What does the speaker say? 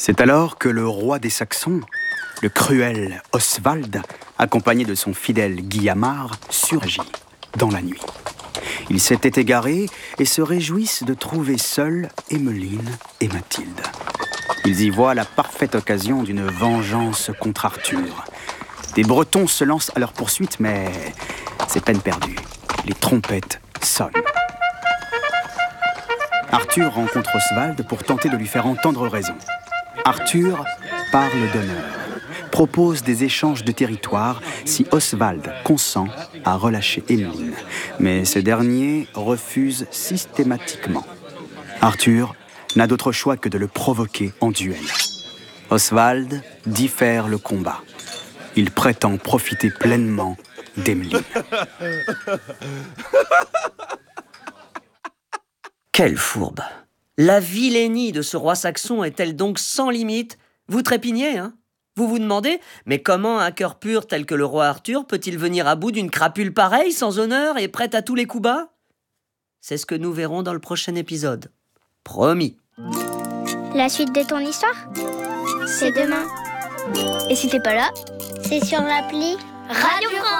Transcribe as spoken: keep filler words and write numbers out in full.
C'est alors que le roi des Saxons, le cruel Oswald, accompagné de son fidèle Guillamard, surgit dans la nuit. Ils s'étaient égarés et se réjouissent de trouver seuls Emmeline et Mathilde. Ils y voient la parfaite occasion d'une vengeance contre Arthur. Des Bretons se lancent à leur poursuite, mais c'est peine perdue. Les trompettes sonnent. Arthur rencontre Oswald pour tenter de lui faire entendre raison. Arthur parle d'honneur, propose des échanges de territoire si Oswald consent à relâcher Emmeline. Mais ce dernier refuse systématiquement. Arthur n'a d'autre choix que de le provoquer en duel. Oswald diffère le combat. Il prétend profiter pleinement d'Emmeline. Quelle fourbe! La vilainie de ce roi saxon est-elle donc sans limite? Vous trépignez, hein? Vous vous demandez, mais comment un cœur pur tel que le roi Arthur peut-il venir à bout d'une crapule pareille, sans honneur et prête à tous les coups bas? C'est ce que nous verrons dans le prochain épisode. Promis. La suite de ton histoire, c'est demain. Et si t'es pas là, c'est sur l'appli Radio France.